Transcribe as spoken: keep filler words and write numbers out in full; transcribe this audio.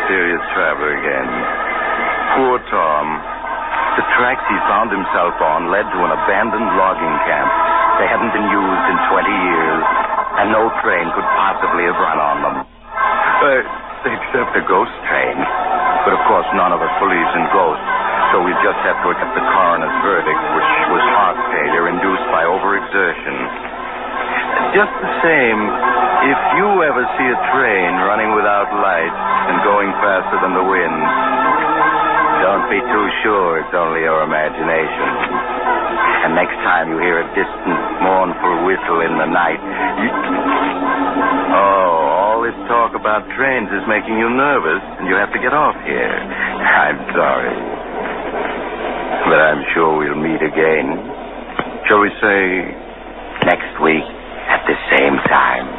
mysterious traveler again. Poor Tom. The tracks he found himself on led to an abandoned logging camp. They hadn't been used in twenty years, and no train could possibly have run on them. Uh, except a ghost train. But, of course, none of us believes in ghosts, so we just have to accept the coroner's verdict, which was heart failure induced by overexertion. Just the same, if you ever see a train running without lights and going faster than the wind, don't be too sure it's only your imagination. And next time you hear a distant, mournful whistle in the night, you... Oh, all this talk about trains is making you nervous, and you have to get off here. I'm sorry. But I'm sure we'll meet again. Shall we say next week at the same time?